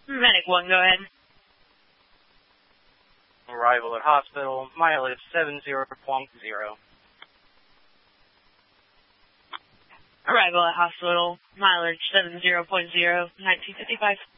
Medic 1, go ahead. Arrival at hospital, mileage 70.0. Arrival at hospital, mileage 70.0, 1955.